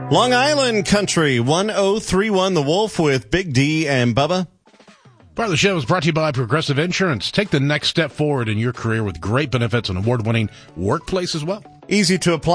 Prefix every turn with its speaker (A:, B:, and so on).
A: Long Island Country, 1031 The Wolf with Big D and Bubba.
B: Part of the show is brought to you by Progressive Insurance. Take the next step forward in your career with great benefits and award-winning workplace as well.
A: Easy to apply.